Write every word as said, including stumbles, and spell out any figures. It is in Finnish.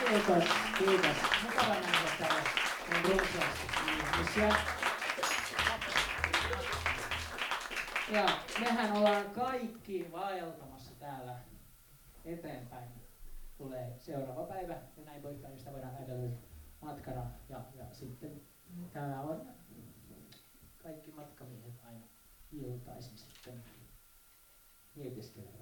Kiitos, kiitos. Mukava nähdä täällä on runsaasti ihmisiä. Ja mehän ollaan kaikki vaeltamassa täällä eteenpäin. Tulee seuraava päivä ja näin poikkaan, niin sitä voidaan ajatella matkana. Ja, ja sitten täällä on kaikki matkamiehet aina iltaisin sitten mietiskelevät